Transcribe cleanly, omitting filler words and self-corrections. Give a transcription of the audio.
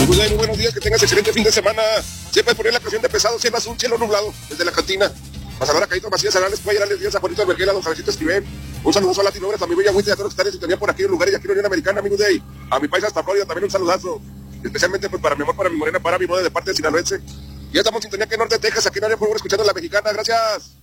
Muy buenos días, que tengas excelente fin de semana. Siempre poner la canción de Pesado, siempre un cielo nublado desde la cantina. Pasador a Caíto Macías, Arales, Cuayarales, Díaz, a Juanito Vergela, don Javecito Esquivel. Un saludazo a Latino Obras, a mi bella Huite y a todos los que están en sintonía por aquí en lugares y aquí en la Unión Americana, amigos de ahí. A mi país hasta Florida también un saludazo. Especialmente pues para mi amor, para mi morena, para mi moda de parte de sinaloense. Ya estamos en sintonía aquí en Norte de Texas, aquí en área por escuchando La Mexicana. Gracias.